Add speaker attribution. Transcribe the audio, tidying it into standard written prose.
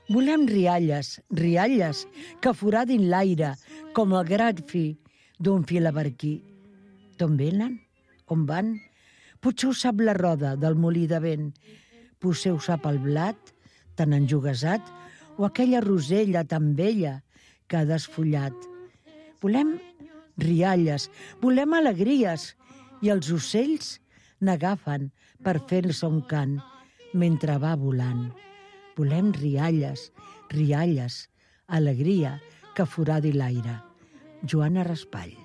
Speaker 1: Volem rialles, rialles, que foradin l'aire, com el grat fi d'un filabarquí. D'on venen? On van? Potser ho sap la roda del molí de vent. Potser ho sap el blat, tan enjugassat, o aquella rosella tan vella que ha desfullat. Volem rialles, volem alegries, i els ocells n'agafen per fer-se un cant mentre va volant. Volem rialles, rialles, alegria que foradi l'aire. Joana Raspall.